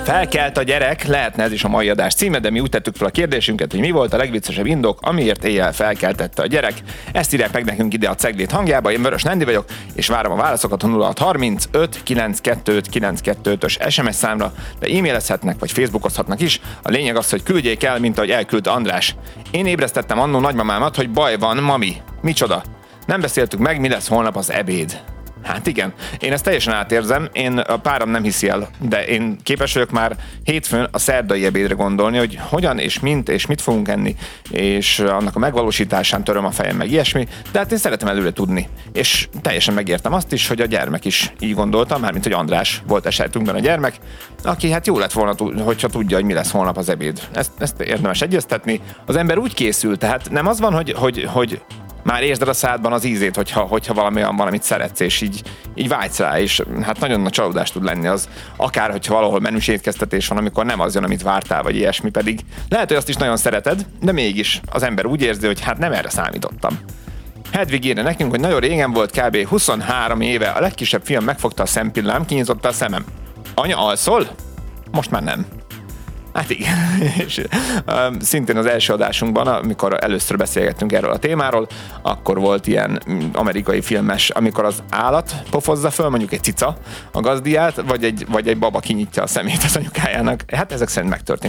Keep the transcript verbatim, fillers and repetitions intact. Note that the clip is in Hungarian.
Felkelt a gyerek, lehetne ez is a mai adás címe, de mi úgy tettük fel a kérdésünket, hogy mi volt a legviccesebb indok, amiért éjjel felkeltette a gyerek. Ezt írják meg nekünk ide a Ceglét hangjába, én Vörös Nándi vagyok, és várom a válaszokat a nulla hat harminc öt kilencszázkettő kilencszázkettő-ös es em es számra, de e-mailezhetnek vagy facebookozhatnak is. A lényeg az, hogy küldjék el, mint ahogy elküldte András. Én ébresztettem annó nagymamámat, hogy baj van, mami. Micsoda? Nem beszéltük meg, mi lesz holnap az ebéd. Hát igen, én ezt teljesen átérzem, én a párom nem hiszi el, de én képes vagyok már hétfőn a szerdai ebédre gondolni, hogy hogyan és mint és mit fogunk enni, és annak a megvalósításán töröm a fejem meg ilyesmi, de hát én szeretem előre tudni. És teljesen megértem azt is, hogy a gyermek is így gondolta, mármint hogy András volt esetünkben a gyermek, aki hát jó lett volna, hogyha tudja, hogy mi lesz holnap az ebéd. Ezt, ezt érdemes egyeztetni. Az ember úgy készül, tehát nem az van, hogy, hogy, hogy már érzed a szádban az ízét, hogyha, hogyha valami olyan valamit szeretsz, és így, így vágysz rá, és hát nagyon nagy csalódás tud lenni az, akár hogyha valahol menüs étkeztetés van, amikor nem az jön, amit vártál, vagy ilyesmi, pedig lehet, hogy azt is nagyon szereted, de mégis az ember úgy érzi, hogy hát nem erre számítottam. Hedvig írja nekünk, hogy nagyon régen volt, kb. huszonhárom éve, a legkisebb fiam megfogta a szempillám, kinyitotta a szemem. Anya, alszol? Most már nem. Hát igen, és um, szintén az első adásunkban, amikor először beszélgettünk erről a témáról, akkor volt ilyen amerikai filmes, amikor az állat pofozza föl, mondjuk egy cica a gazdiát, vagy egy, vagy egy baba kinyitja a szemét az anyukájának. Hát ezek szerint megtörtént